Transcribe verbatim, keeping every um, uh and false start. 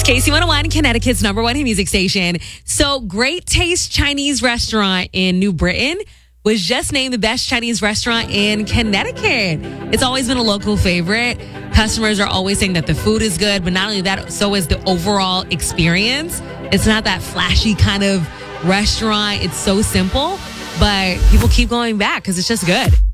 It's K C one oh one, Connecticut's number one hit music station. So, Great Taste Chinese Restaurant in New Britain was just named the best Chinese restaurant in Connecticut. It's always been a local favorite. Customers are always saying that the food is good, but not only that, so is the overall experience. It's not that flashy kind of restaurant. It's so simple, but people keep going back because it's just good.